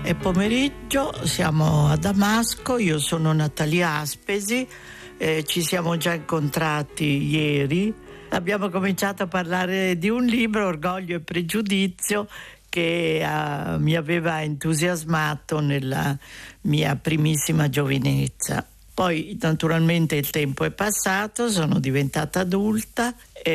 È pomeriggio, siamo a Damasco, io sono Natalia Aspesi, ci siamo già incontrati ieri. Abbiamo cominciato a parlare di un libro, Orgoglio e Pregiudizio, che mi aveva entusiasmato nella mia primissima giovinezza. Poi naturalmente il tempo è passato, sono diventata adulta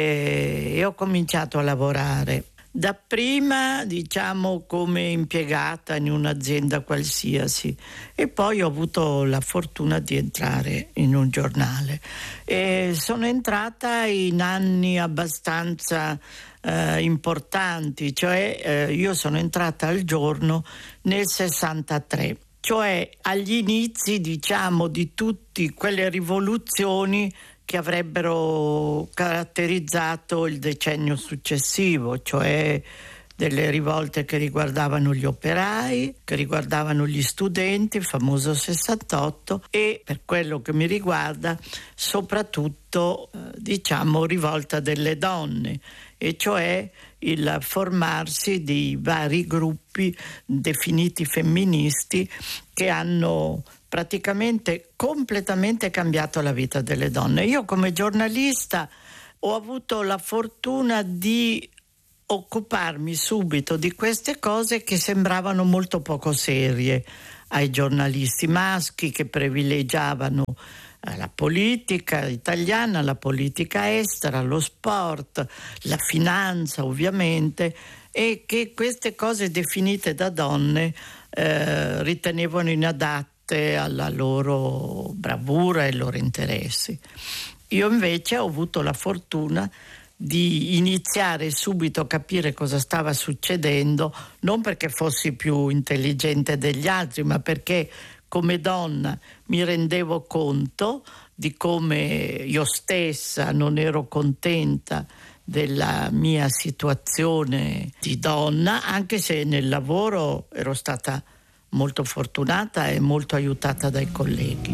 e ho cominciato a lavorare. Dapprima, come impiegata in un'azienda qualsiasi, e poi ho avuto la fortuna di entrare in un giornale. E sono entrata in anni abbastanza importanti, cioè io sono entrata al giorno nel 63, cioè agli inizi, di tutte quelle rivoluzioni che avrebbero caratterizzato il decennio successivo, cioè delle rivolte che riguardavano gli operai, che riguardavano gli studenti, il famoso 68, e per quello che mi riguarda soprattutto rivolta delle donne, e cioè il formarsi di vari gruppi definiti femministi che hanno praticamente completamente cambiato la vita delle donne. Io come giornalista ho avuto la fortuna di occuparmi subito di queste cose che sembravano molto poco serie ai giornalisti maschi, che privilegiavano la politica italiana, la politica estera, lo sport, la finanza ovviamente, e che queste cose definite da donne ritenevano inadatte alla loro bravura e ai loro interessi. Io invece ho avuto la fortuna di iniziare subito a capire cosa stava succedendo, non perché fossi più intelligente degli altri, ma perché come donna mi rendevo conto di come io stessa non ero contenta della mia situazione di donna, anche se nel lavoro ero stata molto fortunata e molto aiutata dai colleghi.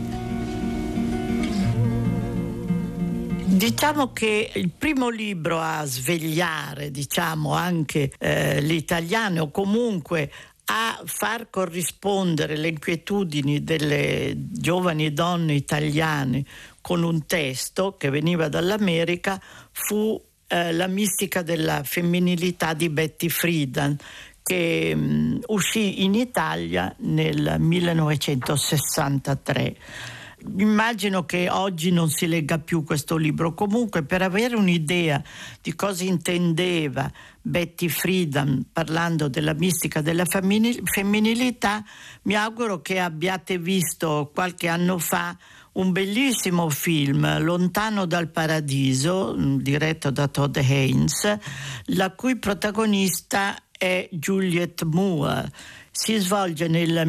Diciamo che il primo libro a svegliare, anche l'italiano, o comunque a far corrispondere le inquietudini delle giovani donne italiane con un testo che veniva dall'America, fu La mistica della femminilità di Betty Friedan, che uscì in Italia nel 1963. Immagino che oggi non si legga più questo libro. Comunque, per avere un'idea di cosa intendeva Betty Friedan parlando della mistica della femminilità, mi auguro che abbiate visto qualche anno fa un bellissimo film, Lontano dal paradiso, diretto da Todd Haynes, la cui protagonista è Juliette Moore. Si svolge nel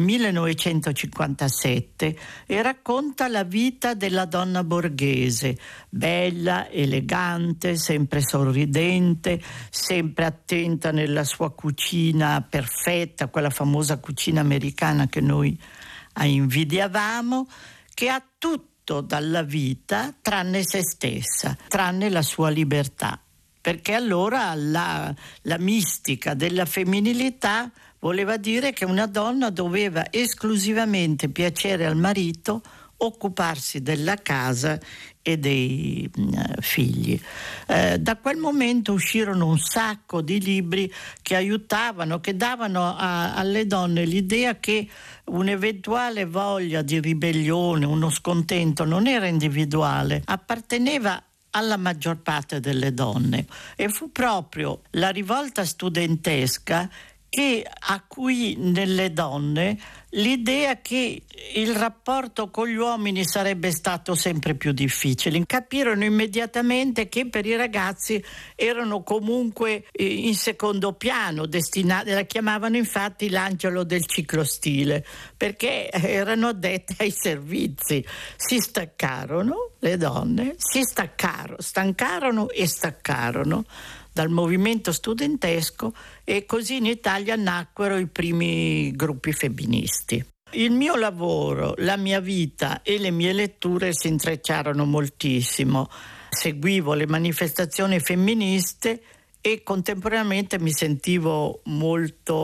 1957 e racconta la vita della donna borghese, bella, elegante, sempre sorridente, sempre attenta nella sua cucina perfetta, quella famosa cucina americana che noi invidiavamo, che ha tutto dalla vita tranne se stessa, tranne la sua libertà. Perché allora la mistica della femminilità voleva dire che una donna doveva esclusivamente piacere al marito, occuparsi della casa e dei figli. Da quel momento uscirono un sacco di libri che aiutavano, che davano alle donne l'idea che un'eventuale voglia di ribellione, uno scontento non era individuale, apparteneva alla maggior parte delle donne, e fu proprio la rivolta studentesca che acuì nelle donne l'idea che il rapporto con gli uomini sarebbe stato sempre più difficile. Capirono immediatamente che per i ragazzi erano comunque in secondo piano, destinati, la chiamavano infatti l'angelo del ciclostile, perché erano addette ai servizi. Si staccarono, le donne, stancarono e staccarono dal movimento studentesco, e così in Italia nacquero i primi gruppi femministi. Il mio lavoro, la mia vita e le mie letture si intrecciarono moltissimo. Seguivo le manifestazioni femministe e contemporaneamente mi sentivo molto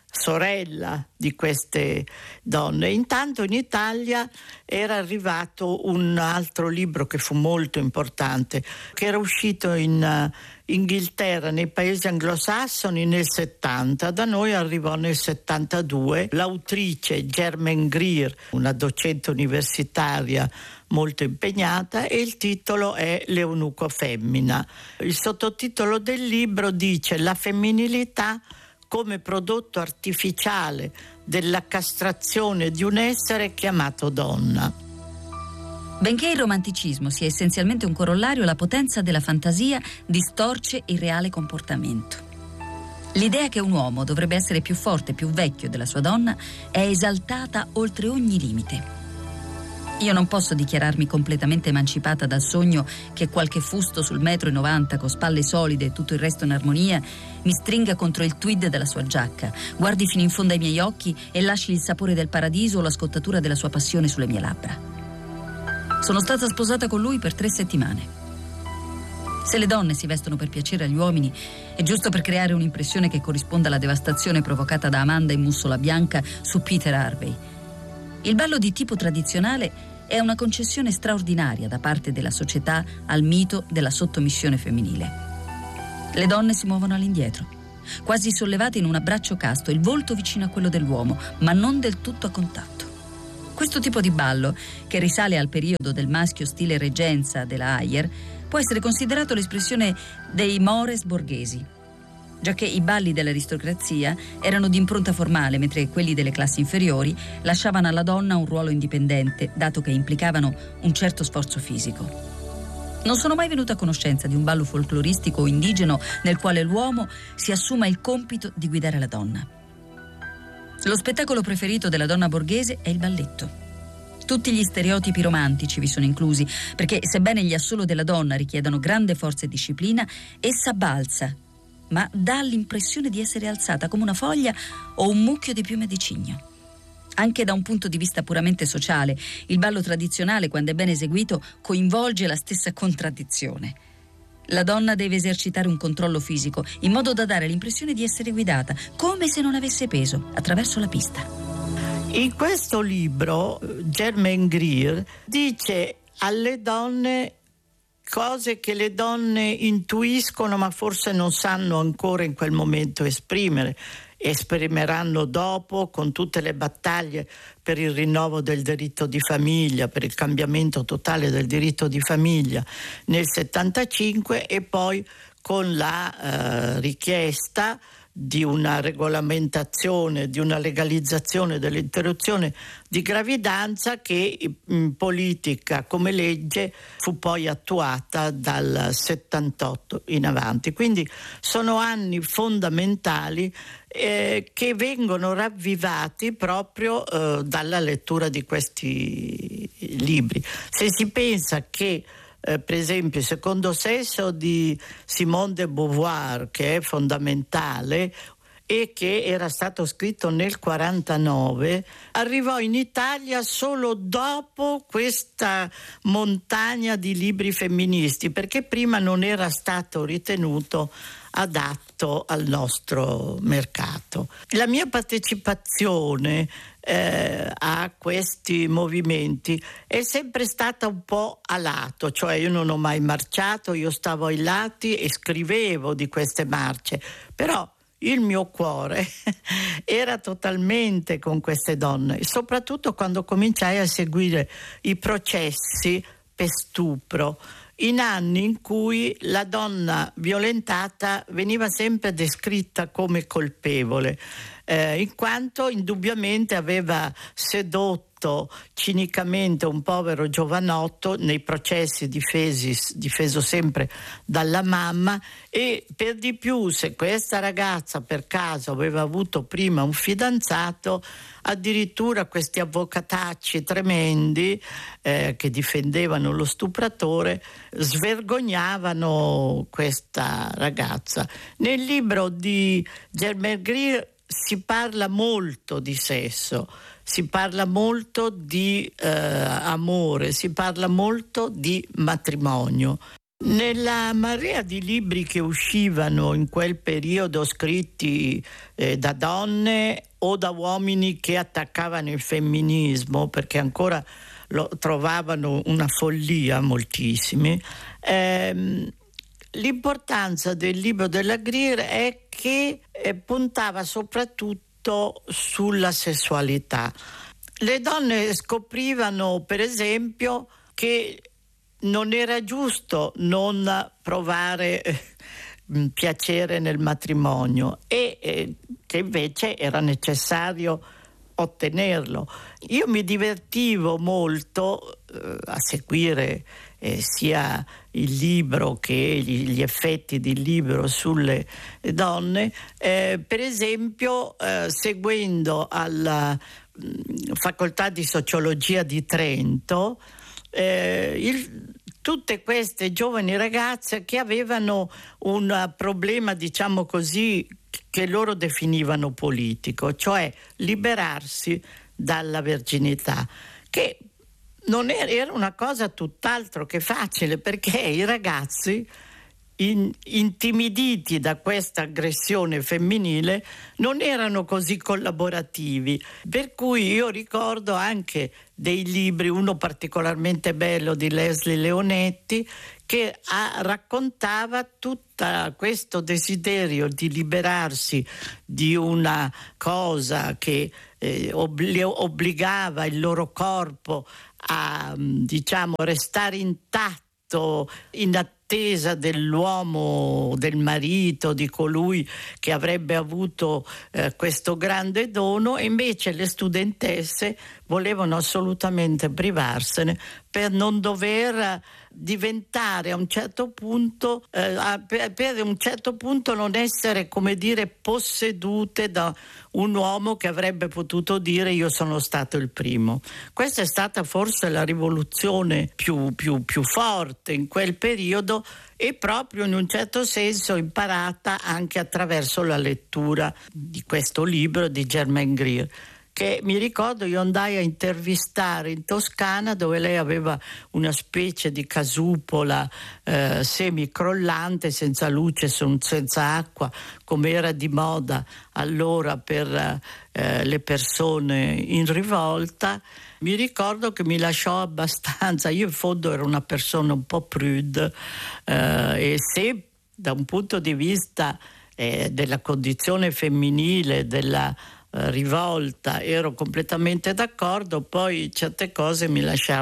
sorella di queste donne. Intanto in Italia era arrivato un altro libro che fu molto importante, che era uscito in Inghilterra, nei paesi anglosassoni nel 70, da noi arrivò nel 72. L'autrice Germaine Greer, una docente universitaria molto impegnata, e il titolo è L'eunuco femmina. Il sottotitolo del libro dice: la femminilità come prodotto artificiale della castrazione di un essere chiamato donna. Benché il romanticismo sia essenzialmente un corollario, la potenza della fantasia distorce il reale comportamento. L'idea che un uomo dovrebbe essere più forte e più vecchio della sua donna è esaltata oltre ogni limite. Io non posso dichiararmi completamente emancipata dal sogno che qualche fusto sul 1,90 m con spalle solide e tutto il resto in armonia mi stringa contro il tweed della sua giacca, guardi fino in fondo ai miei occhi e lasci il sapore del paradiso o la scottatura della sua passione sulle mie labbra. Sono stata sposata con lui per 3 settimane. Se le donne si vestono per piacere agli uomini, è giusto per creare un'impressione che corrisponda alla devastazione provocata da Amanda in mussola bianca su Peter Harvey. Il ballo di tipo tradizionale è una concessione straordinaria da parte della società al mito della sottomissione femminile. Le donne si muovono all'indietro, quasi sollevate in un abbraccio casto, il volto vicino a quello dell'uomo, ma non del tutto a contatto. Questo tipo di ballo, che risale al periodo del maschio stile reggenza della Ayer, può essere considerato l'espressione dei mores borghesi, giacché i balli dell'aristocrazia erano di impronta formale, mentre quelli delle classi inferiori lasciavano alla donna un ruolo indipendente, dato che implicavano un certo sforzo fisico. Non sono mai venuta a conoscenza di un ballo folcloristico o indigeno nel quale l'uomo si assuma il compito di guidare la donna. Lo spettacolo preferito della donna borghese è il balletto. Tutti gli stereotipi romantici vi sono inclusi, perché sebbene gli assolo della donna richiedano grande forza e disciplina, essa balza, ma dà l'impressione di essere alzata come una foglia o un mucchio di piume di cigno. Anche da un punto di vista puramente sociale, il ballo tradizionale, quando è ben eseguito, coinvolge la stessa contraddizione. La donna deve esercitare un controllo fisico, in modo da dare l'impressione di essere guidata, come se non avesse peso, attraverso la pista. In questo libro, Germaine Greer dice alle donne cose che le donne intuiscono ma forse non sanno ancora in quel momento esprimere. Esprimeranno dopo, con tutte le battaglie per il rinnovo del diritto di famiglia, per il cambiamento totale del diritto di famiglia nel 75, e poi con la richiesta di una regolamentazione, di una legalizzazione dell'interruzione di gravidanza che in politica come legge fu poi attuata dal 78 in avanti. Quindi sono anni fondamentali che vengono ravvivati proprio dalla lettura di questi libri. Se si pensa che per esempio il secondo sesso di Simone de Beauvoir, che è fondamentale e che era stato scritto nel 49, arrivò in Italia solo dopo questa montagna di libri femministi, perché prima non era stato ritenuto adatto al nostro mercato. La mia partecipazione a questi movimenti è sempre stata un po' a lato, cioè io non ho mai marciato, io stavo ai lati e scrivevo di queste marce, però il mio cuore era totalmente con queste donne, soprattutto quando cominciai a seguire i processi per stupro, in anni in cui la donna violentata veniva sempre descritta come colpevole, in quanto indubbiamente aveva sedotto cinicamente un povero giovanotto nei processi difeso sempre dalla mamma, e per di più, se questa ragazza per caso aveva avuto prima un fidanzato, addirittura questi avvocatacci tremendi che difendevano lo stupratore svergognavano questa ragazza. Nel libro di Germaine Greer si parla molto di sesso, si parla molto di amore, si parla molto di matrimonio. Nella marea di libri che uscivano in quel periodo, scritti da donne o da uomini che attaccavano il femminismo, perché ancora lo trovavano una follia moltissimi, l'importanza del libro della Greer è che puntava soprattutto sulla sessualità. Le donne scoprivano, per esempio, che non era giusto non provare piacere nel matrimonio e che invece era necessario ottenerlo. Io mi divertivo molto a seguire sia il libro che gli effetti del libro sulle donne, per esempio seguendo alla Facoltà di Sociologia di Trento tutte queste giovani ragazze che avevano un problema, diciamo così, che loro definivano politico, cioè liberarsi dalla verginità, che non era una cosa tutt'altro che facile, perché i ragazzi intimiditi da questa aggressione femminile non erano così collaborativi, per cui io ricordo anche dei libri, uno particolarmente bello di Leslie Leonetti, che raccontava tutto questo desiderio di liberarsi di una cosa che obbligava il loro corpo a, diciamo, restare intatto in attesa dell'uomo, del marito, di colui che avrebbe avuto questo grande dono, e invece le studentesse volevano assolutamente privarsene per non dover diventare a un certo punto, per un certo punto non essere, come dire, possedute da un uomo che avrebbe potuto dire io sono stato il primo. Questa è stata forse la rivoluzione più forte in quel periodo, e proprio in un certo senso imparata anche attraverso la lettura di questo libro di Germaine Greer, che mi ricordo io andai a intervistare in Toscana, dove lei aveva una specie di casupola semicrollante, senza luce, senza acqua, come era di moda allora per le persone in rivolta. Mi ricordo che mi lasciò abbastanza, io in fondo ero una persona un po' prude, e se da un punto di vista della condizione femminile, della rivolta ero completamente d'accordo, poi certe cose mi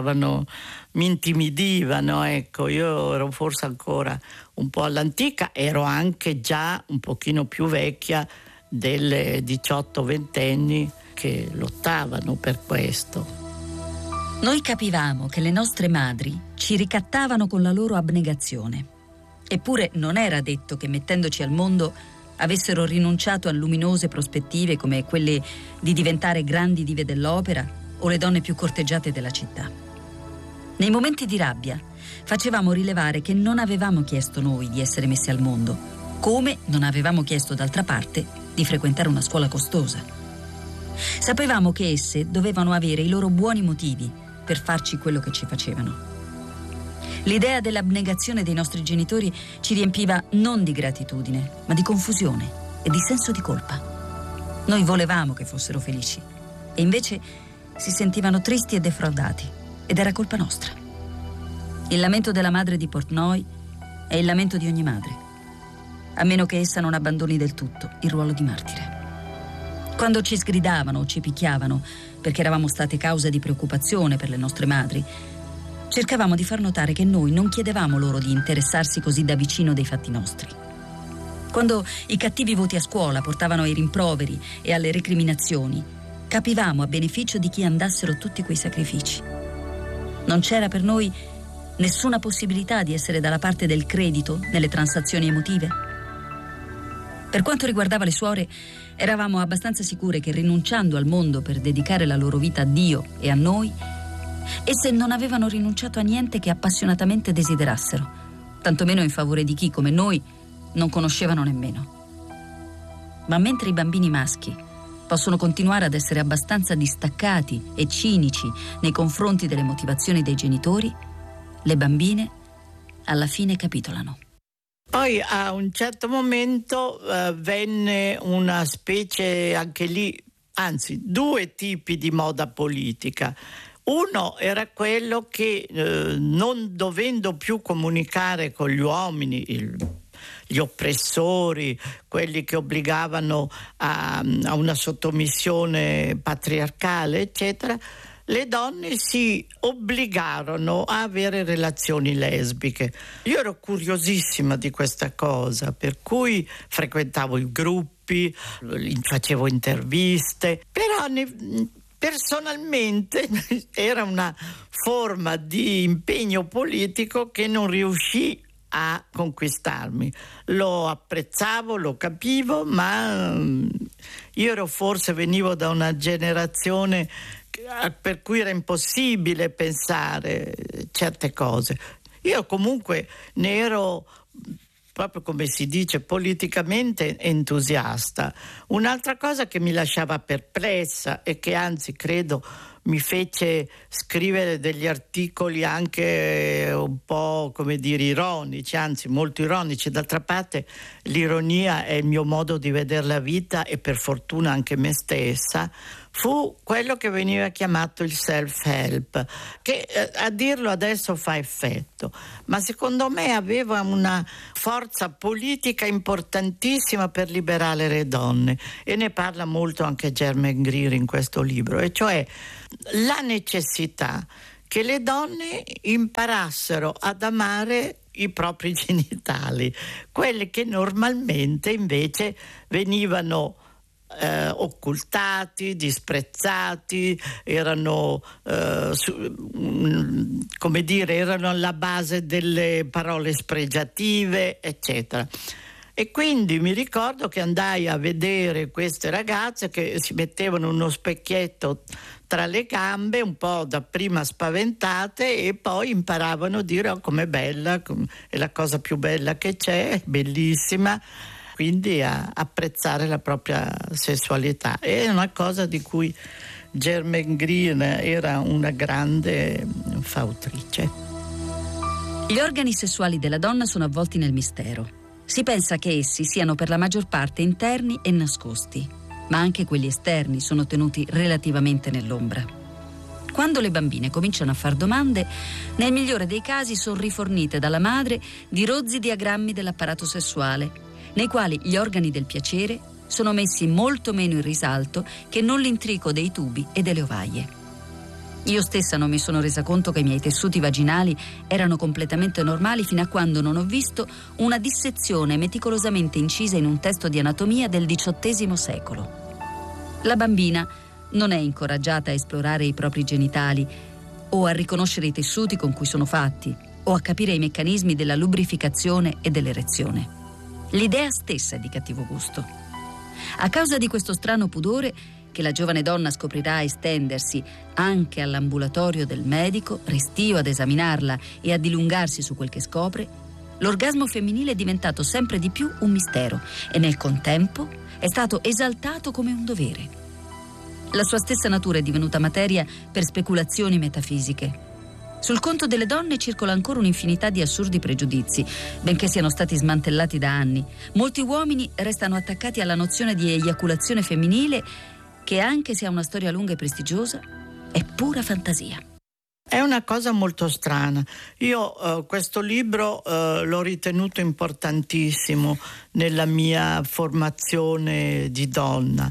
intimidivano, ecco. Io ero forse ancora un po' all'antica, ero anche già un pochino più vecchia delle 18-20 anni che lottavano per questo. Noi capivamo che le nostre madri ci ricattavano con la loro abnegazione. Eppure non era detto che mettendoci al mondo avessero rinunciato a luminose prospettive come quelle di diventare grandi dive dell'opera o le donne più corteggiate della città. Nei momenti di rabbia facevamo rilevare che non avevamo chiesto noi di essere messi al mondo, come non avevamo chiesto d'altra parte di frequentare una scuola costosa. Sapevamo che esse dovevano avere i loro buoni motivi per farci quello che ci facevano. L'idea dell'abnegazione dei nostri genitori ci riempiva non di gratitudine, ma di confusione e di senso di colpa. Noi volevamo che fossero felici e invece si sentivano tristi e defraudati, ed era colpa nostra. Il lamento della madre di Portnoy è il lamento di ogni madre, a meno che essa non abbandoni del tutto il ruolo di martire. Quando ci sgridavano o ci picchiavano perché eravamo state causa di preoccupazione per le nostre madri, cercavamo di far notare che noi non chiedevamo loro di interessarsi così da vicino dei fatti nostri. Quando i cattivi voti a scuola portavano ai rimproveri e alle recriminazioni, capivamo a beneficio di chi andassero tutti quei sacrifici. Non c'era per noi nessuna possibilità di essere dalla parte del credito nelle transazioni emotive. Per quanto riguardava le suore, eravamo abbastanza sicure che rinunciando al mondo per dedicare la loro vita a Dio e a noi, esse non avevano rinunciato a niente che appassionatamente desiderassero, tantomeno in favore di chi, come noi, non conoscevano nemmeno. Ma mentre i bambini maschi possono continuare ad essere abbastanza distaccati e cinici nei confronti delle motivazioni dei genitori, le bambine alla fine capitolano. Poi a un certo momento venne una specie, anche lì, anzi 2 tipi di moda politica. Uno era quello che non dovendo più comunicare con gli uomini, gli oppressori, quelli che obbligavano a una sottomissione patriarcale, eccetera, le donne si obbligarono a avere relazioni lesbiche. Io ero curiosissima di questa cosa, per cui frequentavo i gruppi, facevo interviste, però personalmente era una forma di impegno politico che non riuscì a conquistarmi. Lo apprezzavo, lo capivo, ma io venivo da una generazione per cui era impossibile pensare certe cose. Io comunque ne ero, proprio come si dice, politicamente entusiasta. Un'altra cosa che mi lasciava perplessa e che anzi credo mi fece scrivere degli articoli anche un po', come dire, ironici, anzi molto ironici. D'altra parte l'ironia è il mio modo di vedere la vita e per fortuna anche me stessa. Fu quello che veniva chiamato il self-help, che a dirlo adesso fa effetto, ma secondo me aveva una forza politica importantissima per liberare le donne, e ne parla molto anche Germaine Greer in questo libro, e cioè la necessità che le donne imparassero ad amare i propri genitali, quelli che normalmente invece venivano occultati, disprezzati, erano come dire, erano alla base delle parole spregiative, eccetera. E quindi mi ricordo che andai a vedere queste ragazze che si mettevano uno specchietto tra le gambe, un po' dapprima spaventate, e poi imparavano a dire: oh, com'è bella, è la cosa più bella che c'è, bellissima. Quindi a apprezzare la propria sessualità. È una cosa di cui Germaine Greer era una grande fautrice. Gli organi sessuali della donna sono avvolti nel mistero. Si pensa che essi siano per la maggior parte interni e nascosti, ma anche quelli esterni sono tenuti relativamente nell'ombra. Quando le bambine cominciano a far domande, nel migliore dei casi sono rifornite dalla madre di rozzi diagrammi dell'apparato sessuale, nei quali gli organi del piacere sono messi molto meno in risalto che non l'intrico dei tubi e delle ovaie. Io stessa non mi sono resa conto che i miei tessuti vaginali erano completamente normali fino a quando non ho visto una dissezione meticolosamente incisa in un testo di anatomia del XVIII secolo. La bambina non è incoraggiata a esplorare i propri genitali o a riconoscere i tessuti con cui sono fatti o a capire i meccanismi della lubrificazione e dell'erezione. L'idea stessa è di cattivo gusto. A causa di questo strano pudore che la giovane donna scoprirà estendersi anche all'ambulatorio del medico, restio ad esaminarla e a dilungarsi su quel che scopre, l'orgasmo femminile è diventato sempre di più un mistero e nel contempo è stato esaltato come un dovere. La sua stessa natura è divenuta materia per speculazioni metafisiche. Sul conto delle donne circola ancora un'infinità di assurdi pregiudizi, benché siano stati smantellati da anni. Molti uomini restano attaccati alla nozione di eiaculazione femminile, che anche se ha una storia lunga e prestigiosa, è pura fantasia. È una cosa molto strana. Io questo libro l'ho ritenuto importantissimo nella mia formazione di donna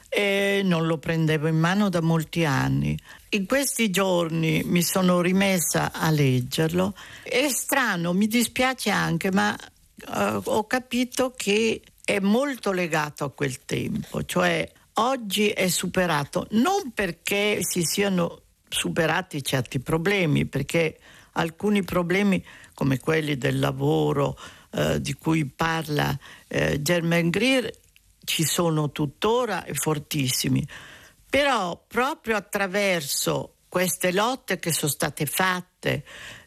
e non lo prendevo in mano da molti anni. In questi giorni mi sono rimessa a leggerlo. È strano, mi dispiace anche, ma ho capito che è molto legato a quel tempo, cioè oggi è superato, non perché si siano superati certi problemi, perché alcuni problemi come quelli del lavoro di cui parla Germaine Greer ci sono tuttora e fortissimi, però proprio attraverso queste lotte che sono state fatte,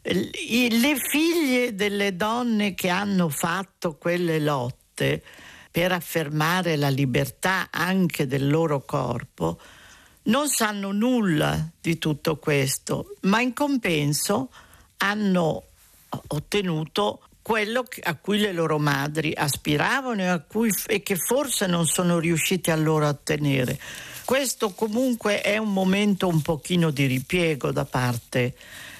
le figlie delle donne che hanno fatto quelle lotte per affermare la libertà anche del loro corpo, non sanno nulla di tutto questo, ma in compenso hanno ottenuto quello a cui le loro madri aspiravano e che forse non sono riusciti allora a ottenere. Questo comunque è un momento un pochino di ripiego da parte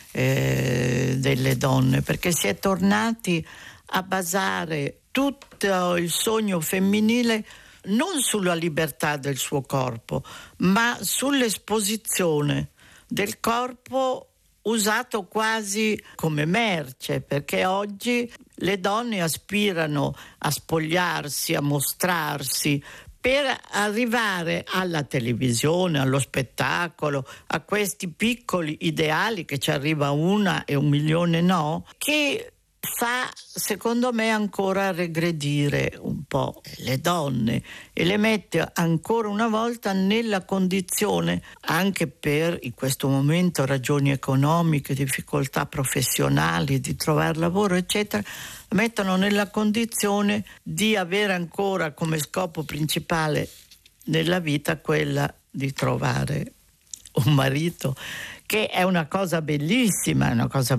delle donne, perché si è tornati a basare tutto il sogno femminile non sulla libertà del suo corpo, ma sull'esposizione del corpo usato quasi come merce, perché oggi le donne aspirano a spogliarsi, a mostrarsi, per arrivare alla televisione, allo spettacolo, a questi piccoli ideali che ci arriva una e 1 milione no, che fa, secondo me, ancora regredire un po' le donne e le mette ancora una volta nella condizione, anche per in questo momento ragioni economiche, difficoltà professionali, di trovare lavoro, eccetera, mettono nella condizione di avere ancora come scopo principale nella vita quella di trovare un marito, che è una cosa bellissima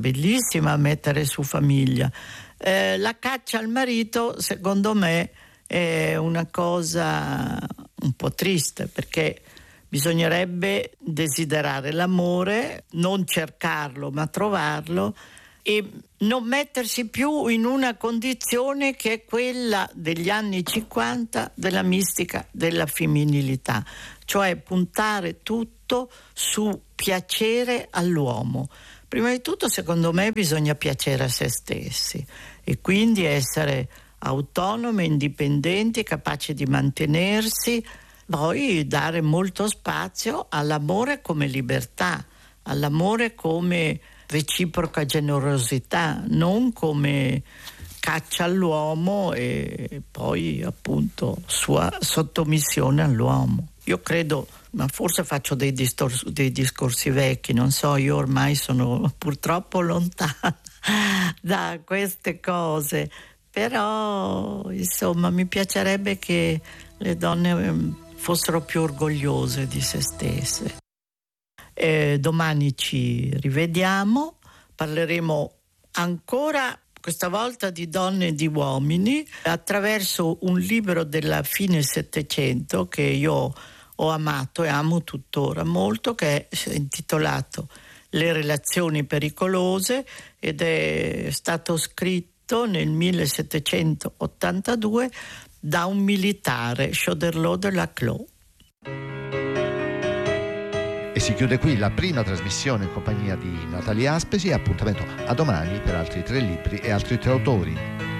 mettere su famiglia. La caccia al marito, secondo me, è una cosa un po' triste, perché bisognerebbe desiderare l'amore, non cercarlo ma trovarlo, e non mettersi più in una condizione che è quella degli anni 50 della mistica della femminilità, cioè puntare tutto su piacere all'uomo. Prima di tutto, secondo me, bisogna piacere a se stessi e quindi essere autonome, indipendenti, capaci di mantenersi, poi dare molto spazio all'amore come libertà, all'amore come reciproca generosità, non come caccia all'uomo e poi appunto sua sottomissione all'uomo. Io credo, ma forse faccio dei discorsi vecchi, non so, io ormai sono purtroppo lontana da queste cose, però insomma mi piacerebbe che le donne fossero più orgogliose di se stesse. Domani ci rivediamo, parleremo ancora, questa volta di donne e di uomini, attraverso un libro della fine Settecento che io ho amato e amo tuttora molto, che è intitolato Le relazioni pericolose ed è stato scritto nel 1782 da un militare, Choderlos de Laclos. E si chiude qui la prima trasmissione in compagnia di Natalia Aspesi. Appuntamento a domani per altri 3 libri e altri 3 autori.